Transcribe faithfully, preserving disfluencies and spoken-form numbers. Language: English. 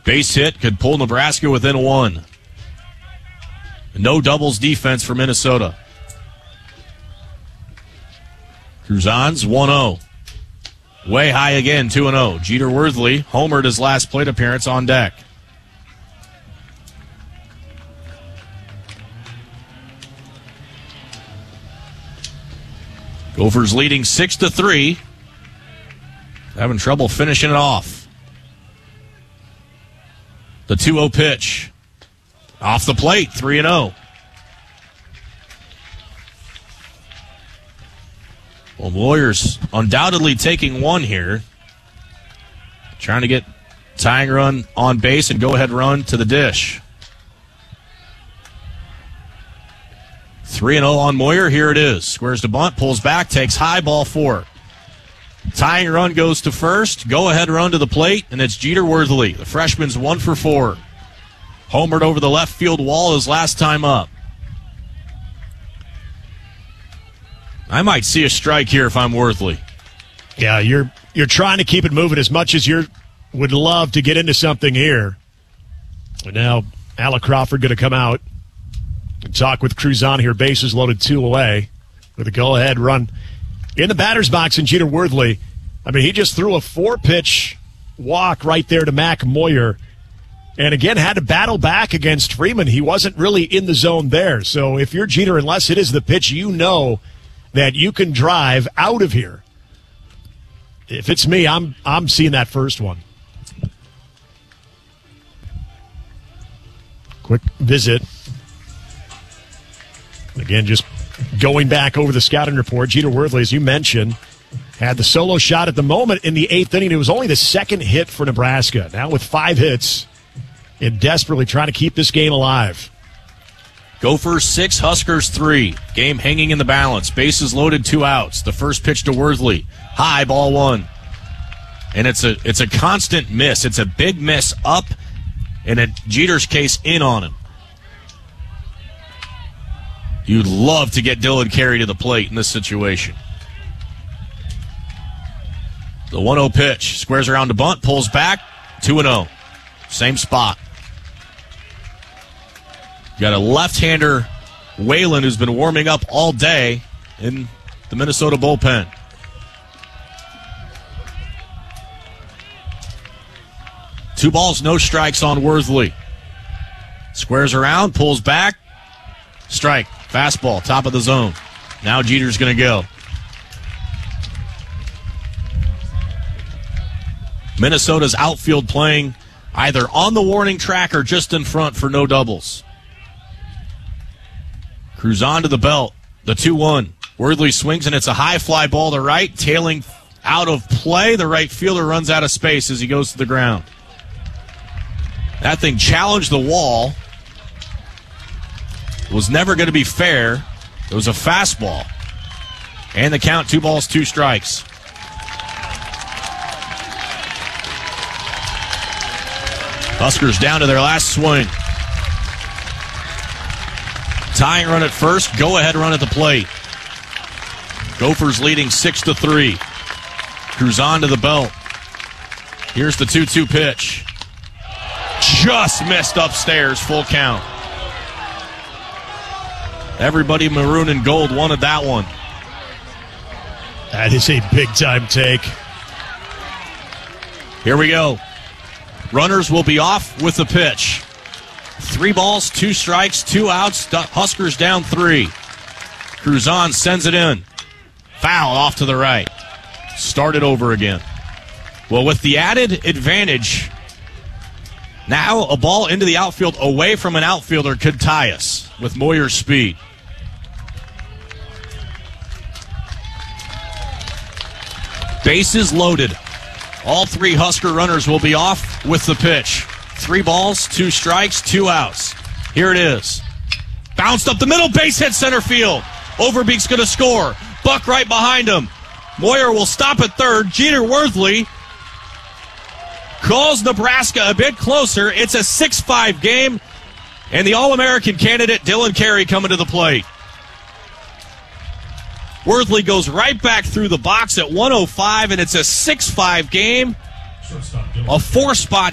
Base hit could pull Nebraska within one. No doubles defense for Minnesota. Cruzan's one oh. Way high again, two and oh. Jeter Worthley homered his last plate appearance on deck. Gophers leading six to three. Having trouble finishing it off. The two oh pitch. Off the plate, three and oh. Well, Warriors undoubtedly taking one here. Trying to get tying run on base and go-ahead run to the dish. three and oh on Moyer. Here it is. Squares to bunt, pulls back, takes high, ball four. Tying run goes to first. Go-ahead run to the plate, and it's Jeter Worthley. The freshman's one for four. Homered over the left field wall his last time up. I might see a strike here if I'm Worthley. Yeah, you're you're trying to keep it moving as much as you would love to get into something here. And now Alec Crawford going to come out and talk with Cruzan here. Bases loaded, two away with a go-ahead run in the batter's box. And Jeter Worthley, I mean, he just threw a four-pitch walk right there to Mac Moyer. And again, had to battle back against Freeman. He wasn't really in the zone there. So if you're Jeter, unless it is the pitch, you know that you can drive out of here. If it's me, I'm I'm seeing that first one. Quick visit. Again, just going back over the scouting report, Jeter Worthley, as you mentioned, had the solo shot at the moment in the eighth inning. It was only the second hit for Nebraska. Now with five hits and desperately trying to keep this game alive. Gophers six, Huskers three. Game hanging in the balance. Bases loaded, two outs. The first pitch to Worthley. High, ball one. And it's a it's a constant miss. It's a big miss up, and in Jeter's case, in on him. You'd love to get Dylan Carey to the plate in this situation. The one oh pitch. Squares around to bunt, pulls back, two and oh. Same spot. Got a left-hander, Whalen, who's been warming up all day in the Minnesota bullpen. Two balls, no strikes on Worthley. Squares around, pulls back. Strike. Fastball, top of the zone. Now Jeter's going to go. Minnesota's outfield playing either on the warning track or just in front for no doubles. Cruzan to the belt. The two one. Worthley swings, and it's a high fly ball to right. Tailing out of play. The right fielder runs out of space as he goes to the ground. That thing challenged the wall. It was never going to be fair. It was a fastball. And the count, two balls, two strikes. Huskers down to their last swing. Tying run at first, go-ahead run at the plate. Gophers leading six to three. Cruzan to the belt. Here's the two two pitch. Just missed upstairs, full count. Everybody maroon and gold wanted that one. That is a big-time take. Here we go. Runners will be off with the pitch. Three balls, two strikes, two outs. Huskers down three. Cruzan sends it in. Foul off to the right. Start it over again. Well, with the added advantage, now a ball into the outfield away from an outfielder could tie us with Moyer's speed. Bases loaded. All three Husker runners will be off with the pitch. Three balls, two strikes, two outs. Here it is. Bounced up the middle, base hit center field. Overbeek's going to score. Buck right behind him. Moyer will stop at third. Jeter Worthley calls Nebraska a bit closer. It's a six five game, and the All-American candidate Dylan Carey coming to the plate. Worthley goes right back through the box at one oh five, and it's a six five game. A four-spot